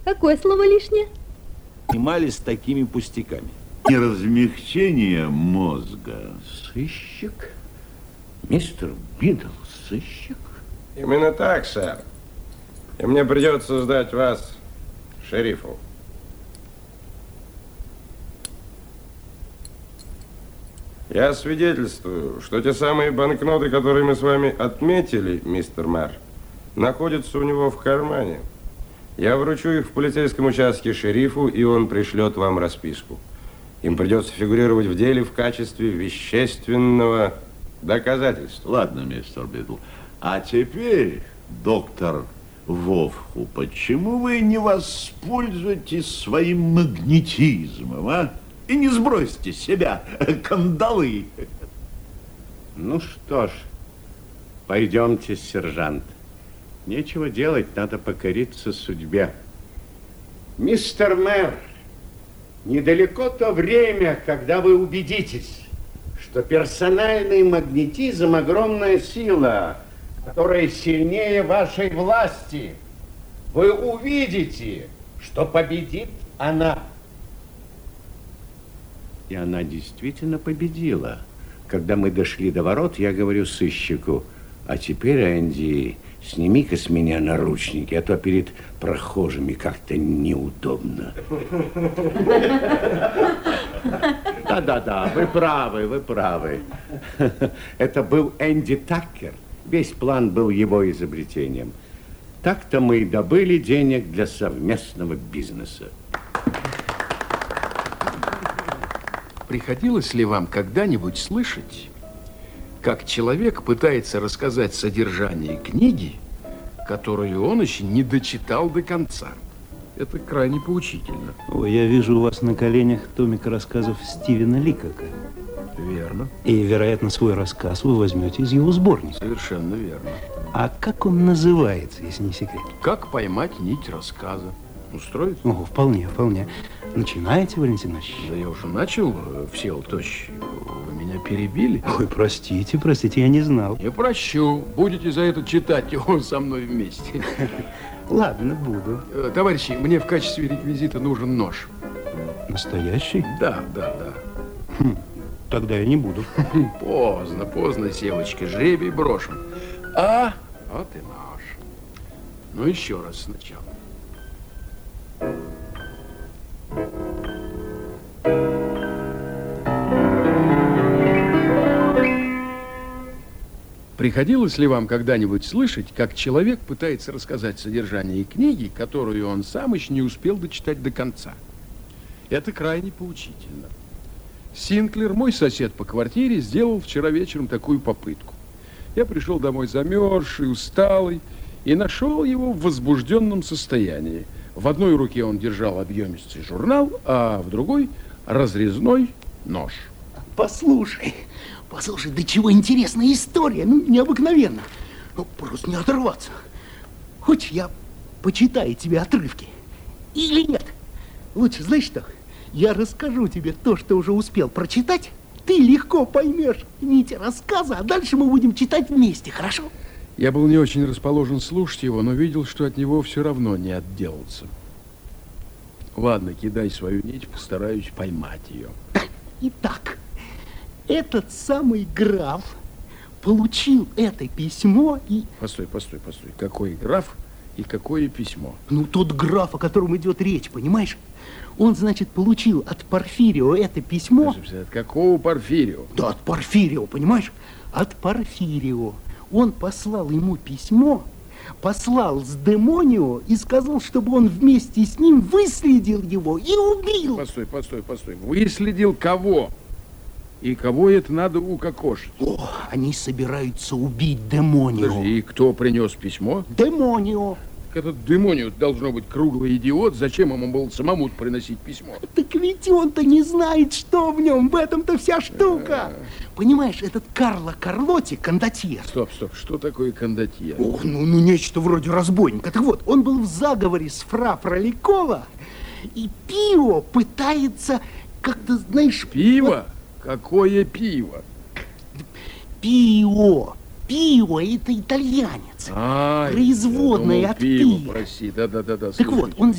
Какое слово лишнее? Занимались такими пустяками. И размягчение мозга. Сыщик? Мистер Бидл, сыщик? Именно так, сэр. И мне придется сдать вас шерифу. Я свидетельствую, что те самые банкноты, которые мы с вами отметили, мистер мэр, находятся у него в кармане. Я вручу их в полицейском участке шерифу, и он пришлет вам расписку. Им придется фигурировать в деле в качестве вещественного доказательства. Ладно, мистер Бидл. А теперь, доктор Вовху, почему вы не воспользуетесь своим магнетизмом, а? И не сбросьте с себя кандалы. Ну что ж, пойдемте, сержант. Нечего делать, надо покориться судьбе. Мистер мэр, недалеко то время, когда вы убедитесь, что персональный магнетизм – огромная сила, которая сильнее вашей власти. Вы увидите, что победит она. И она действительно победила. Когда мы дошли до ворот, я говорю сыщику: а теперь, Энди, сними-ка с меня наручники, а то перед прохожими как-то неудобно. Да-да-да, вы правы, вы правы. Это был Энди Таккер. Весь план был его изобретением. Так-то мы и добыли денег для совместного бизнеса. Приходилось ли вам когда-нибудь слышать, как человек пытается рассказать содержание книги, которую он еще не дочитал до конца? Это крайне поучительно. Ой, я вижу у вас на коленях томик рассказов Стивена Ликока. Верно. И, вероятно, свой рассказ вы возьмете из его сборника. Совершенно верно. А как он называется, если не секрет? Как поймать нить рассказа? Устроит? О, вполне, вполне. Начинаете, Валентин Ильич? Да я уже начал, Всеволод Товарищевич. Вы меня перебили. Ой, простите, я не знал. Не прощу. Будете за это читать его со мной вместе. Ладно, буду. Товарищи, мне в качестве реквизита нужен нож. Настоящий? Да. Тогда я не буду. Поздно, Севочка, жребий брошен. А, вот и нож. Ну, еще раз сначала. Приходилось ли вам когда-нибудь слышать, как человек пытается рассказать содержание книги, которую он сам еще не успел дочитать до конца? Это крайне поучительно. Синклер, мой сосед по квартире, сделал вчера вечером такую попытку. Я пришел домой замерзший, усталый, и нашел его в возбужденном состоянии. В одной руке он держал объемистый журнал, а в другой разрезной нож. Послушай, до чего интересная история, необыкновенно. Просто не оторваться. Хочешь, я почитаю тебе отрывки? Или нет? Лучше, знаешь что, я расскажу тебе то, что уже успел прочитать. Ты легко поймешь нить рассказа, а дальше мы будем читать вместе, хорошо? Я был не очень расположен слушать его, но видел, что от него все равно не отделаться. Ладно, кидай свою нить, постараюсь поймать ее. Итак, этот самый граф получил это письмо и... Постой. Какой граф и какое письмо? Тот граф, о котором идет речь, понимаешь? Он, значит, получил от Порфирио это письмо. От какого Порфирио? Да, от Порфирио, понимаешь? От Порфирио. Он послал ему письмо, послал с Демонио и сказал, чтобы он вместе с ним выследил его и убил. Постой. Выследил кого? И кого это надо укокошить? Они собираются убить Демонио. Подожди, и кто принес письмо? Демонио. Этот Демонио должно быть круглый идиот. Зачем ему было самому приносить письмо? Так ведь он-то не знает, что в нем. В этом-то вся штука. Понимаешь, этот Карло Карлотти, кондотьер. Стоп. Что такое кондотьер? Нечто вроде разбойника. Так вот, он был в заговоре с фра Проликова, и Пио пытается как-то, знаешь... Пиво? Какое пиво? Пио, это итальянец. Производное от пива. Прости, да. Так вот, он